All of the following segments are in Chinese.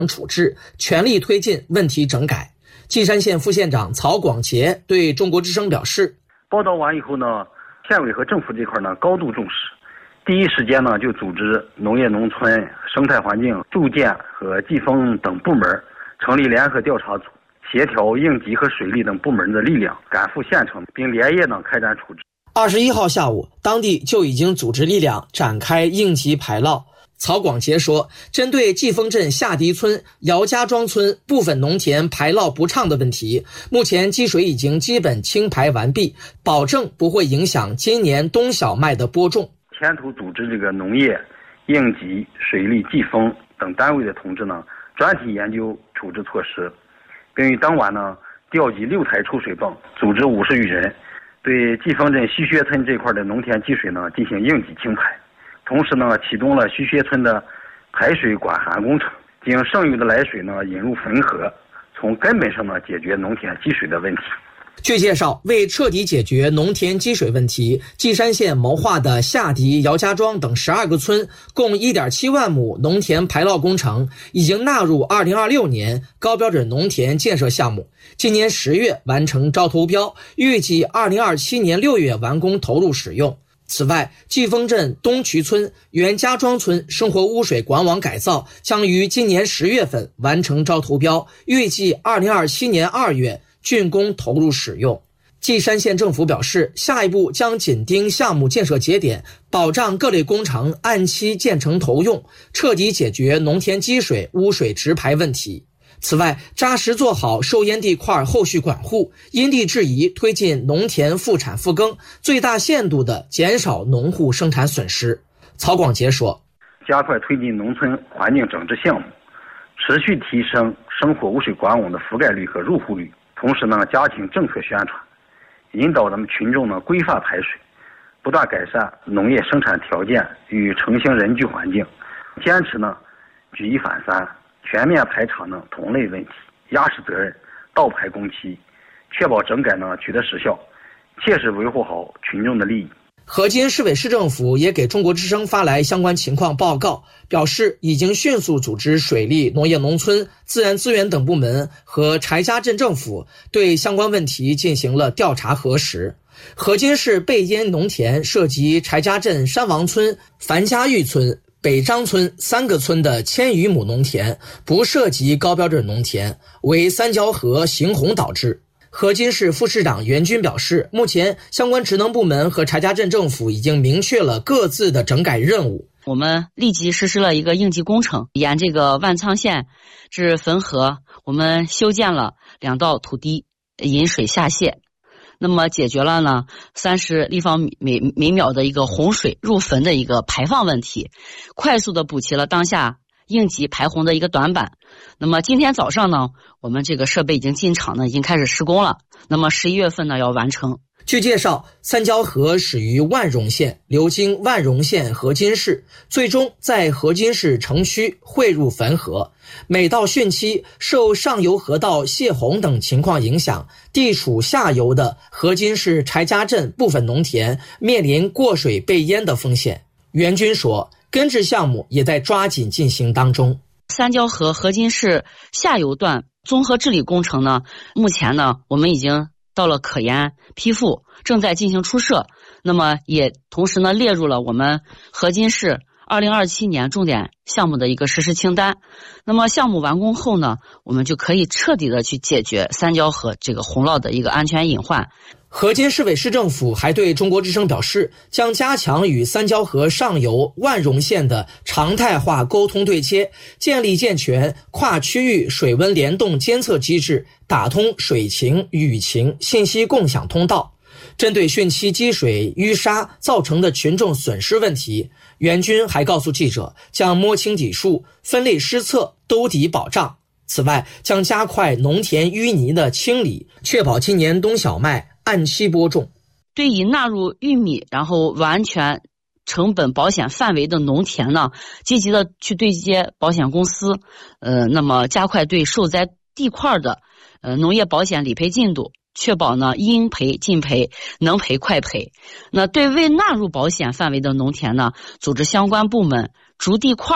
处置，全力推进问题整改。稷山县副县长曹广杰对中国之声表示， 报道完以后呢，县委和政府这块呢高度重视，第一时间呢就组织农业农村、生态环境、住建和季风等部门成立联合调查组，协调应急和水利等部门的力量，赶赴县城，并连夜呢开展处置。 21号下午，当地就已经组织力量展开应急排涝。曹广杰说，针对季风镇下迪村、姚家庄村部分农田排涝不畅的问题，目前积水已经基本清排完毕，保证不会影响今年冬小麦的播种。 牵头组织这个农业、应急、水利、季风等单位的同志呢，专题研究处置措施，并于当晚呢调集6台抽水泵，组织50余人，对季风镇西薛村这块的农田积水呢进行应急清排。同时呢，启动了西薛村的排水管涵工程，将剩余的来水呢引入汾河，从根本上呢解决农田积水的问题。 据介绍，为彻底解决农田积水问题，稷山县谋划的下迪、姚家庄等12个村共1.7万亩农田排涝工程已经纳入2026年高标准农田建设项目，今年10月完成招投标，预计2027年6月完工投入使用。此外，季风镇东渠村、袁家庄村生活污水管网改造将于今年10月份完成招投标，预计2027年2月竣工投入使用。稷山县政府表示，下一步将紧盯项目建设节点，保障各类工程按期建成投用，彻底解决农田积水、污水直排问题。此外，扎实做好受烟地块后续管护，因地制宜推进农田复产复耕，最大限度地减少农户生产损失。曹广杰说， 加快推进农村环境整治项目，持续提升生活污水管网的覆盖率和入户率，同时呢加强政策宣传，引导咱们群众呢规范排水，不断改善农业生产条件与城乡人居环境，坚持呢举一反三，全面排查呢同类问题，压实责任，倒排工期，确保整改呢取得实效，切实维护好群众的利益。 河津市委市政府也给中国之声发来相关情况报告，表示已经迅速组织水利、农业农村、自然资源等部门和柴家镇政府对相关问题进行了调查核实。河津市背烟农田涉及柴家镇山王村、樊家峪村、北张村3个村的1000余亩农田，不涉及高标准农田，为三交河行洪导致。河津市副市长袁军表示，目前相关职能部门和柴家镇政府已经明确了各自的整改任务。 我们立即实施了一个应急工程，沿这个万沧县至汾河，我们修建了2道土堤引水下泄，那么解决了呢30立方米每秒的一个洪水入汾的一个排放问题，快速的补齐了当下应急排洪的一个短板。那么今天早上呢，我们这个设备已经进场呢，已经开始施工了。那么11月份呢要完成。 据介绍，三交河始于万荣县，流经万荣县河津市，最终在河津市城区汇入汾河。每到汛期，受上游河道泄洪等情况影响，地处下游的河津市柴家镇部分农田面临过水被淹的风险。袁军说，根治项目也在抓紧进行当中。 三交河河津市下游段综合治理工程呢，目前呢我们已经到了可研批复，正在进行出设，那么也同时呢列入了我们河津市2027年重点项目的一个实施清单。那么项目完工后呢，我们就可以彻底的去解决三交河这个洪涝的一个安全隐患。 河津市委市政府还对中国之声表示，将加强与三交河上游万荣县的常态化沟通对接，建立健全跨区域水温联动监测机制，打通水情、雨情信息共享通道。针对汛期积水淤沙造成的群众损失问题，袁军还告诉记者，将摸清底数，分类施策，兜底保障。此外，将加快农田淤泥的清理，确保今年冬小麦按期播种。 对于纳入玉米然后完全成本保险范围的农田呢，积极的去对接保险公司，那么加快对受灾地块的农业保险理赔进度，确保呢应赔尽赔，能赔快赔。那对未纳入保险范围的农田呢，组织相关部门逐地块的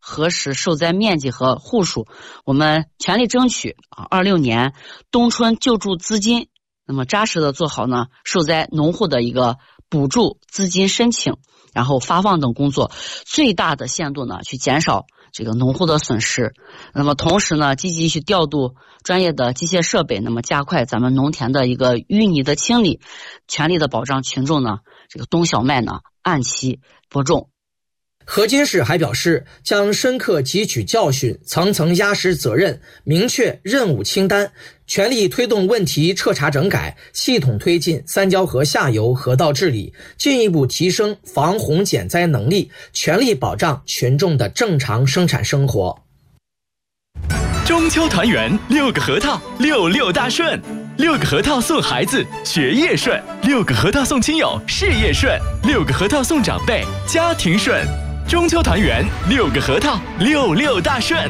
核实受灾面积和户数，我们全力争取26年冬春救助资金，那么扎实的做好呢受灾农户的一个补助资金申请，然后发放等工作，最大的限度呢去减少这个农户的损失。那么同时呢，积极去调度专业的机械设备，那么加快咱们农田的一个淤泥的清理，全力的保障群众呢这个冬小麦呢按期播种。 河津市还表示，将深刻汲取教训，层层压实责任，明确任务清单，全力推动问题彻查整改，系统推进三交河下游河道治理，进一步提升防洪减灾能力，全力保障群众的正常生产生活。 中秋团圆，6个核桃，66大顺，6个核桃送孩子学业顺，6个核桃送亲友事业顺，6个核桃送长辈家庭顺。中秋团圆，6个核桃，66大顺。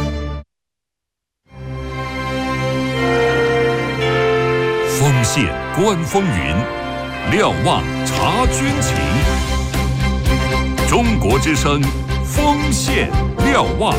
锋线观风云，瞭望察军情。中国之声，锋线瞭望。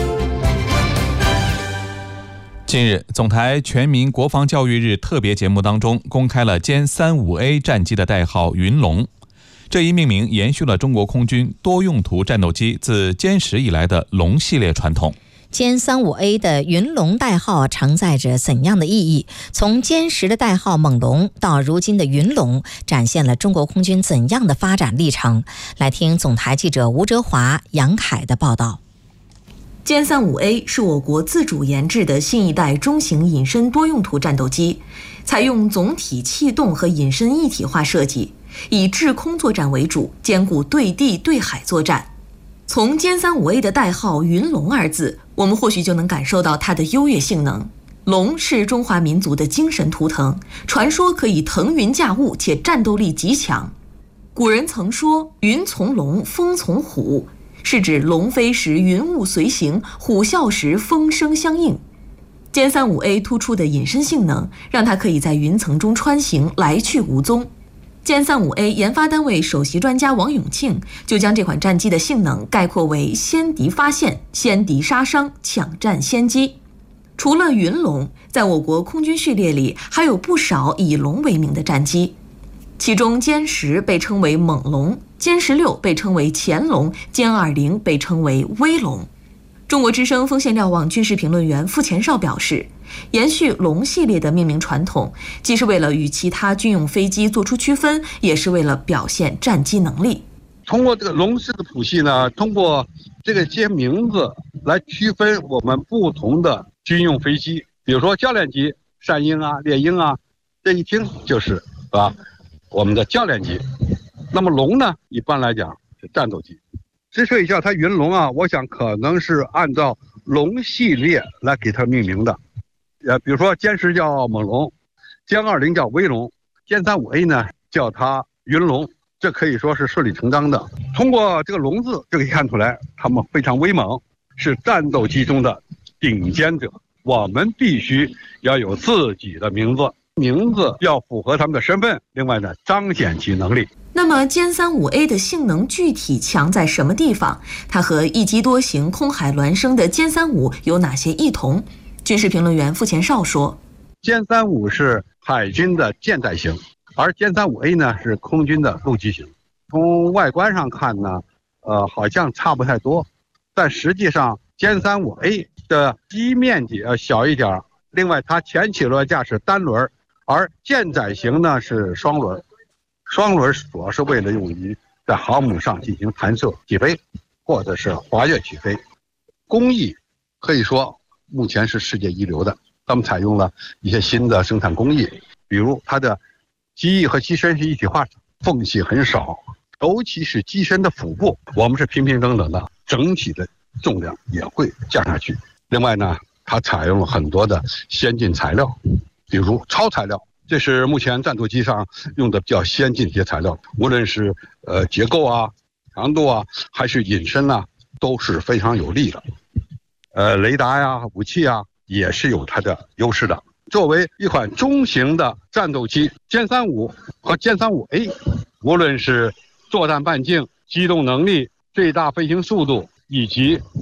近日，总台全民国防教育日特别节目当中公开了歼35A 战机的代号“云龙”。这一命名延续了中国空军多用途战斗机自歼十以来的龙系列传统。 歼35A 的云龙代号承载着怎样的意义？从歼十的代号猛龙到如今的云龙，展现了中国空军怎样的发展历程？来听总台记者吴哲华、杨凯的报道。 歼35A 是我国自主研制的新一代中型隐身多用途战斗机，采用总体气动和隐身一体化设计，以制空作战为主，兼顾对地对海作战。从歼35A 的代号“云龙”二字，我们或许就能感受到它的优越性能。龙是中华民族的精神图腾，传说可以腾云驾雾，且战斗力极强。古人曾说“云从龙，风从虎”，是指龙飞时云雾随行，虎啸时风声相应。歼35A 突出的隐身性能，让它可以在云层中穿行，来去无踪。歼35A 研发单位首席专家王永庆就将这款战机的性能概括为先敌发现、先敌杀伤、抢占先机。除了云龙，在我国空军序列里还有不少以龙为名的战机，其中歼十被称为猛龙，歼16被称为潜龙，歼20被称为威龙。中国之声锋线瞭望军事评论员傅前绍表示，延续龙系列的命名传统，既是为了与其他军用飞机做出区分，也是为了表现战机能力。 通过这个龙式的谱系呢，通过这个些名字来区分我们不同的军用飞机，比如说教练机善鹰啊、猎鹰啊，这一听就是我们的教练机。那么龙呢，一般来讲是战斗机。之所以叫它云龙啊，我想可能是按照龙系列来给它命名的。比如说歼十叫猛龙，歼20叫威龙，歼35A 呢叫它云龙，这可以说是顺理成章的。通过这个龙字就可以看出来，他们非常威猛，是战斗机中的顶尖者。我们必须要有自己的名字，名字要符合他们的身份，另外呢彰显其能力。 那么歼35A 的性能具体强在什么地方？它和一机多型空海孪生的歼35有哪些异同？军事评论员傅前绍说， 歼35是海军的舰载型，而歼35A 呢是空军的陆基型。从外观上看呢，好像差不太多，但实际上歼35A 的机面积要小一点，另外它前起落架是单轮，而舰载型呢是双轮。双轮主要是为了用于在航母上进行弹射起飞，或者是滑跃起飞。工艺可以说目前是世界一流的，他们采用了一些新的生产工艺，比如它的机翼和机身是一体化，缝隙很少，尤其是机身的腹部，我们是平平等等的，整体的重量也会降下去。另外呢，它采用了很多的先进材料，比如超材料，这是目前战斗机上用的比较先进的一些材料，无论是结构啊、强度啊，还是隐身啊，都是非常有利的。雷达呀、武器啊，也是有它的优势的。作为一款中型的战斗机，歼35和歼35A，无论是作战半径、机动能力、最大飞行速度以及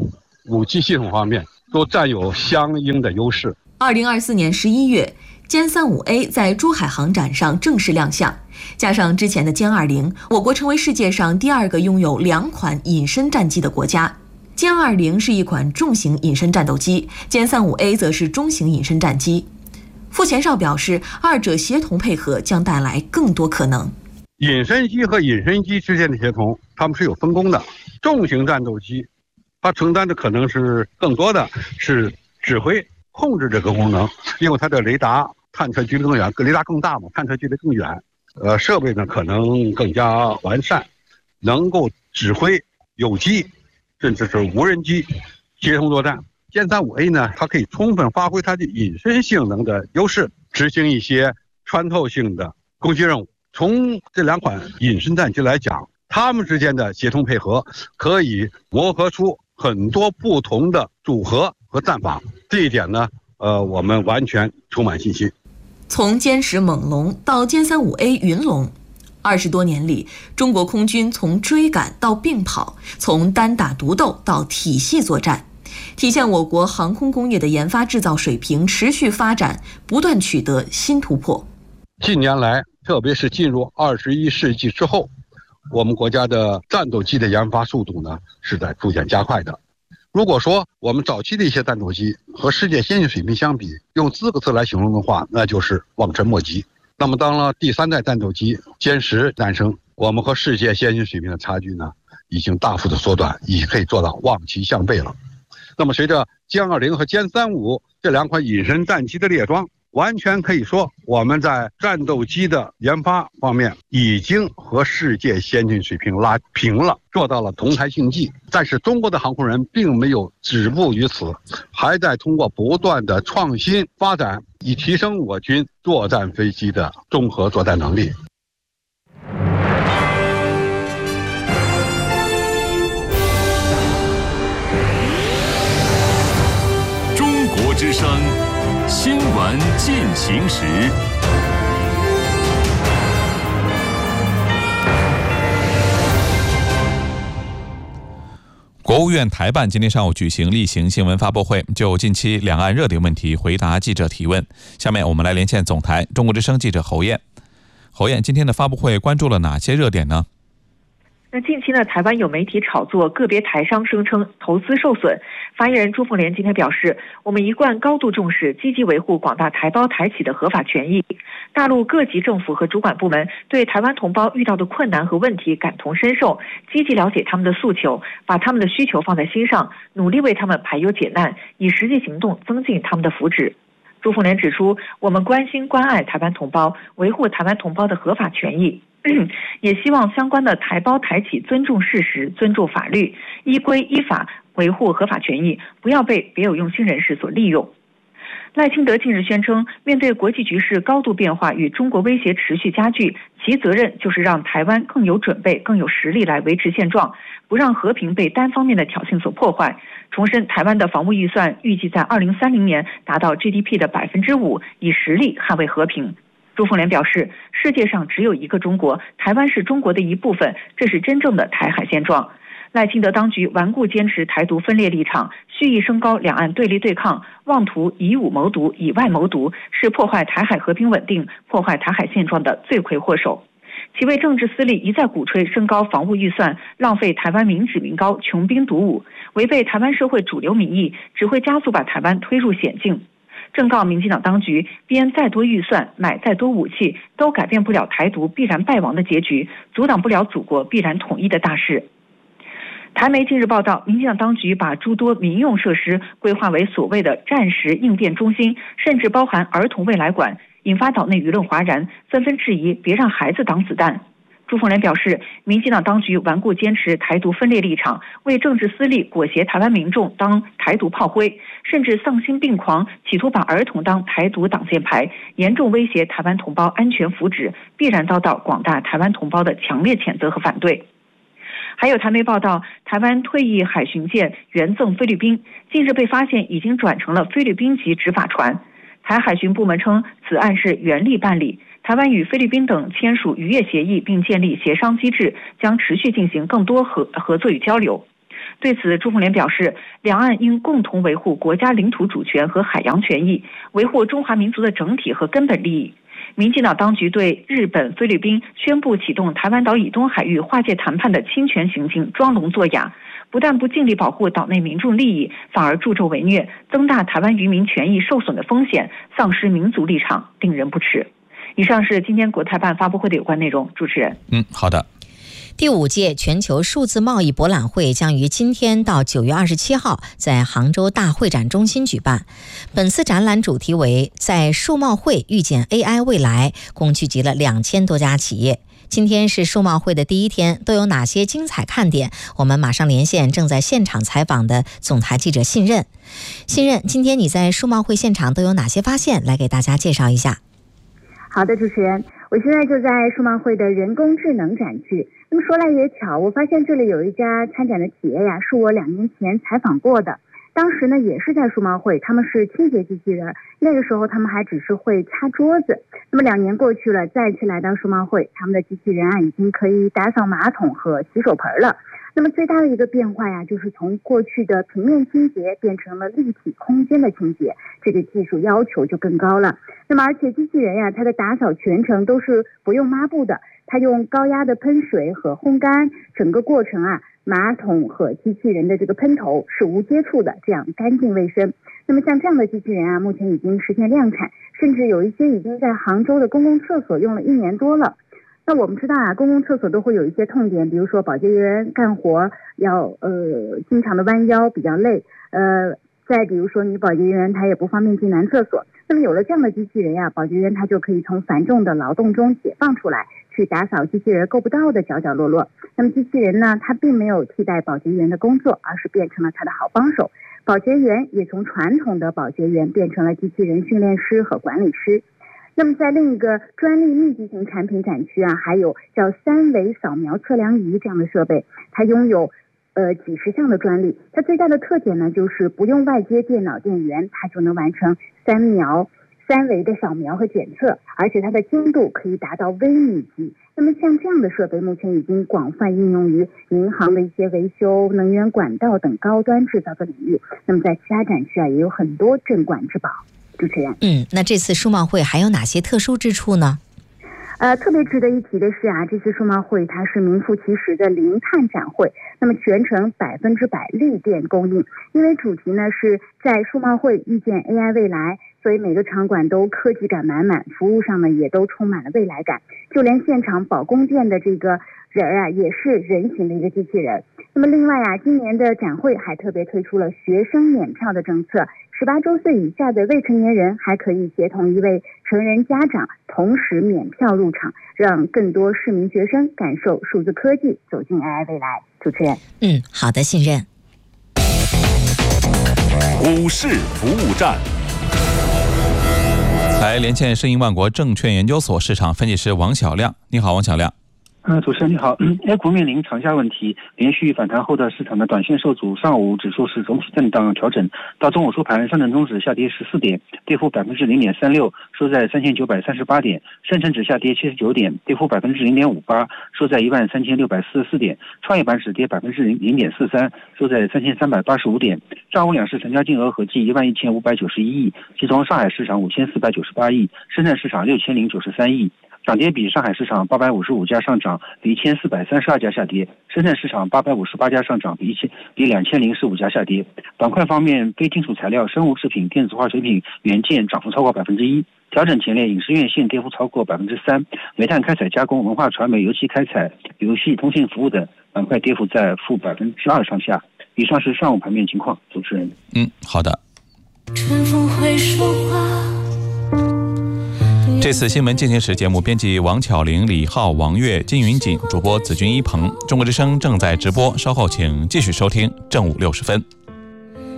武器系统方面都占有相应的优势。 2024年11月，歼35A 在珠海航展上正式亮相，加上之前的歼20，我国成为世界上第2个拥有2款隐身战机的国家。歼20是一款重型隐身战斗机，歼35A 则是中型隐身战机。傅前绍表示，二者协同配合将带来更多可能。 隐身机和隐身机之间的协同，它们是有分工的。重型战斗机，它承担的可能是更多的是指挥、控制这个功能，因为它的雷达探测距离更远，雷达更大嘛，探测距离更远。设备呢可能更加完善，能够指挥有机甚至是无人机协同作战。歼35A 呢，它可以充分发挥它的隐身性能的优势，执行一些穿透性的攻击任务。从这2款隐身战机来讲，它们之间的协同配合可以磨合出很多不同的组合和战法。这一点呢，我们完全充满信心。 从歼10猛龙到歼35A 云龙，20多年里，中国空军从追赶到并跑，从单打独斗到体系作战，体现我国航空工业的研发制造水平持续发展，不断取得新突破。 近年来，特别是进入21世纪之后，我们国家的战斗机的研发速度呢是在逐渐加快的。如果说我们早期的一些战斗机和世界先进水平相比，用4个字来形容的话，那就是望尘莫及。那么当了第3代战斗机歼10诞生，我们和世界先进水平的差距呢已经大幅的缩短，已经可以做到望其项背了。那么随着歼20和歼35这2款隐身战机的列装，完全可以说我们在战斗机的研发方面已经和世界先进水平拉平了，做到了同台竞技。但是中国的航空人并没有止步于此，还在通过不断的创新发展，以提升我军作战飞机的综合作战能力。 中国之声新闻进行时。 国务院台办今天上午举行例行新闻发布会，就近期两岸热点问题回答记者提问。下面我们来连线总台中国之声记者侯燕。侯燕，今天的发布会关注了哪些热点呢？ 那近期呢，台湾有媒体炒作个别台商声称投资受损。发言人朱凤莲今天表示，我们一贯高度重视，积极维护广大台胞台企的合法权益。大陆各级政府和主管部门对台湾同胞遇到的困难和问题感同身受，积极了解他们的诉求，把他们的需求放在心上，努力为他们排忧解难，以实际行动增进他们的福祉。朱凤莲指出，我们关心关爱台湾同胞，维护台湾同胞的合法权益。也希望相关的台胞台企尊重事实，尊重法律，依规依法维护合法权益，不要被别有用心人士所利用。赖清德近日宣称，面对国际局势高度变化与中国威胁持续加剧，其责任就是让台湾更有准备、更有实力来维持现状，不让和平被单方面的挑衅所破坏。重申台湾的防务预算预计在2030年达到 GDP 的5%，以实力捍卫和平。朱凤莲表示，世界上只有一个中国，台湾是中国的一部分，这是真正的台海现状。赖清德当局顽固坚持台独分裂立场，蓄意升高两岸对立对抗，妄图以武谋独、以外谋独，是破坏台海和平稳定、破坏台海现状的罪魁祸首。其为政治私利一再鼓吹升高防务预算，浪费台湾民脂民膏、穷兵黩武，违背台湾社会主流民意，只会加速把台湾推入险境。正告民进党当局，编再多预算，买再多武器，都改变不了台独必然败亡的结局，阻挡不了祖国必然统一的大事。台媒近日报道，民进党当局把诸多民用设施规划为所谓的战时应变中心，甚至包含儿童未来馆，引发岛内舆论哗然，纷纷质疑别让孩子挡子弹。朱凤莲表示，民进党当局顽固坚持台独分裂立场，为政治私利裹挟台湾民众当台独炮灰，甚至丧心病狂，企图把儿童当台独挡箭牌，严重威胁台湾同胞安全福祉，必然遭到广大台湾同胞的强烈谴责和反对。还有台媒报道，台湾退役海巡舰援赠菲律宾，近日被发现已经转成了菲律宾籍执法船。台海巡部门称，此案是原力办理，台湾与菲律宾等签署渔业协议，并建立协商机制，将持续进行更多合作与交流。 对此，朱凤莲表示，两岸应共同维护国家领土主权和海洋权益，维护中华民族的整体和根本利益。民进党当局对日本、菲律宾宣布启动台湾岛以东海域划界谈判的侵权行径装聋作哑，不但不尽力保护岛内民众利益，反而助纣为虐，增大台湾渔民权益受损的风险，丧失民族立场，令人不齿。以上是今天国台办发布会的有关内容。主持人， 好的。 第5届全球数字贸易博览会将于今天到9月27号在杭州大会展中心举办。本次展览主题为在数贸会遇见 AI 未来，共聚集了2000多家企业。今天是数贸会的第1天，都有哪些精彩看点？我们马上连线正在现场采访的总台记者信任。信任，今天你在数贸会现场都有哪些发现？来给大家介绍一下。 好的，主持人，我现在就在数贸会的人工智能展区。那么说来也巧，我发现这里有一家参展的企业呀，是我2年前采访过的。当时呢也是在数贸会，他们是清洁机器人，那个时候他们还只是会擦桌子。那么2年过去了，再次来到数贸会，他们的机器人啊已经可以打扫马桶和洗手盆了。那么最大的一个变化呀，就是从过去的平面清洁变成了立体空间的清洁，这个技术要求就更高了。那么而且机器人呀，它的打扫全程都是不用抹布的，它用高压的喷水和烘干，整个过程啊，马桶和机器人的这个喷头是无接触的，这样干净卫生。那么像这样的机器人啊，目前已经实现量产，甚至有一些已经在杭州的公共厕所用了1年多了。那我们知道啊，公共厕所都会有一些痛点，比如说保洁员干活要经常的弯腰，比较累，再比如说你保洁员他也不方便进男厕所。那么有了这样的机器人呀，保洁员他就可以从繁重的劳动中解放出来，去打扫机器人够不到的角角落落。那么机器人呢，它并没有替代保洁员的工作，而是变成了他的好帮手。保洁员也从传统的保洁员变成了机器人训练师和管理师。那么在另一个专利密集型产品展区啊，还有叫3维扫描测量仪这样的设备，它拥有几十项的专利。它最大的特点呢，就是不用外接电脑电源，它就能完成3维的扫描和检测，而且它的精度可以达到微米级。那么像这样的设备目前已经广泛应用于银行的一些维修、能源管道等高端制造的领域。那么在其他展区啊，也有很多镇馆之宝。主持人， 那这次数贸会还有哪些特殊之处呢？ 特别值得一提的是啊，这次数贸会它是名副其实的零碳展会，那么全程100%绿电供应。因为主题呢是在数贸会遇见 AI 未来，所以每个场馆都科技感满满，服务上呢也都充满了未来感。就连现场保供电的这个人啊，也是人形的一个机器人。那么另外啊，今年的展会还特别推出了学生免票的政策，18周岁以下的未成年人还可以协同一位成人家长同时免票入场，让更多市民学生感受数字科技，走进 AI 未来。主持人， 好的，信任。 股市服务站， 来连线世银万国证券研究所市场分析师王小亮。你好，王小亮。 主持人你好。A 股面临长假问题，连续反弹后的市场的短线受阻，上午指数是总体震荡调整，到中午收盘，上证综指下跌14点，跌幅0.36%，收在3938点；深成指下跌79点，跌幅0.58%，收在13644点；创业板指跌0.43%，收在3385点。上午两市成交金额合计11591亿，其中上海市场5498亿，深圳市场6093亿。涨跌比，上海市场855家上涨，比1432家下跌；深圳市场858家上涨，比2015家下跌。板块方面，非金属材料、生物制品、电子化学品、元件涨幅超过1%，调整前列影视院线跌幅超过3%，煤炭开采加工、文化传媒、油气开采、游戏通信服务等板块跌幅在负2%上下。以上是上午盘面情况。主持人， 好的。 春风会说话。 这次新闻进行时节目编辑王巧玲、李浩、王悦、金云锦，主播子君一鹏。中国之声正在直播，稍后请继续收听正午60分。